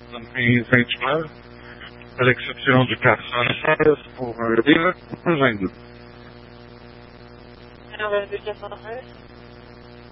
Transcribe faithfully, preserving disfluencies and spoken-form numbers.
Tem incentivado, à l'exception du quatre cent seize pour un livre, un vingt-deux. Un vingt-deux quatre cent treize.